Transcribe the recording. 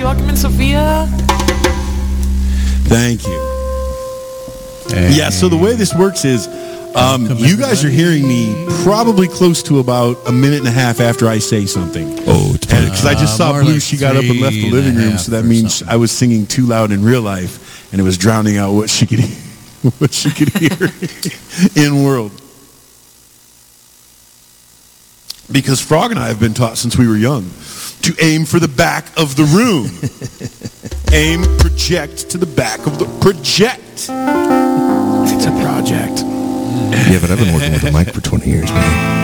welcome in Sophia. Thank you. Yeah, so the way this works is you guys are hearing me probably close to about a minute and a half after I say something. Oh, it's Because I just saw Blue, she got up and left the living room, so that means I was singing too loud in real life, and it was drowning out what she could hear in world. Because Frog and I have been taught since we were young to aim for the back of the room. Aim, project to the back of the project. It's a project. Yeah, but I've been working with a mic for 20 years, man.